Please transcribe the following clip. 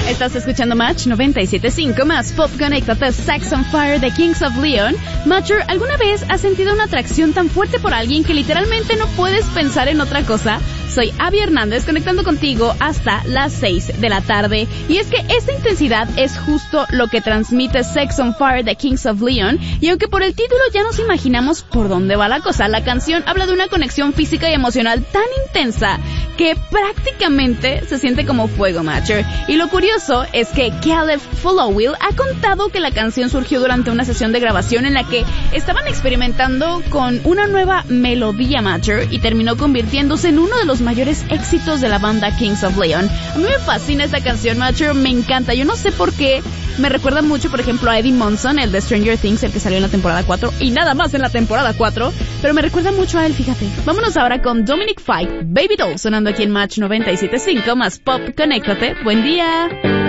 Estás escuchando Match 97.5 más Pop. Conéctate. Sex on Fire de Kings of Leon. Matcher, ¿alguna vez has sentido una atracción tan fuerte por alguien que literalmente no puedes pensar en otra cosa? Soy Abby Hernández, conectando contigo hasta las 6 de la tarde. Y es que esta intensidad es justo lo que transmite Sex on Fire de Kings of Leon. Y aunque por el título ya nos imaginamos por dónde va la cosa, la canción habla de una conexión física y emocional tan intensa que prácticamente se siente como fuego, Matcher. Y lo curioso es que Caleb Followill ha contado que la canción surgió durante una sesión de grabación en la que estaban experimentando con una nueva melodía, Matcher, y terminó convirtiéndose en uno de los mayores éxitos de la banda Kings of Leon. A mí me fascina esta canción, Matcher, me encanta. Yo no sé por qué me recuerda mucho, por ejemplo, a Eddie Munson, el de Stranger Things, el que salió en la temporada 4, y nada más en la temporada 4, pero me recuerda mucho a él, fíjate. Vámonos ahora con Dominic Fike, Baby Doll, sonando aquí en Match 97.5 más Pop. Conéctate. Buen día.